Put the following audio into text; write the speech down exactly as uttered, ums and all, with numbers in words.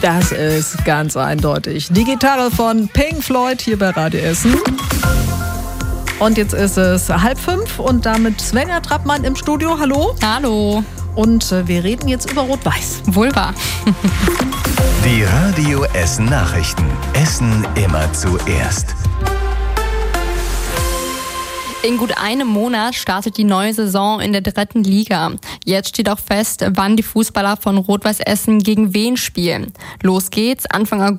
Das ist ganz eindeutig. Die Gitarre von Pink Floyd hier bei Radio Essen. Und jetzt ist es halb fünf und damit Svenja Trappmann im Studio. Hallo. Hallo. Und äh, wir reden jetzt über Rot-Weiß. Wohl wahr. Die Radio Essen Nachrichten. Essen immer zuerst. In gut einem Monat startet die neue Saison in der dritten Liga. Jetzt steht auch fest, wann die Fußballer von Rot-Weiß Essen gegen wen spielen. Los geht's Anfang August.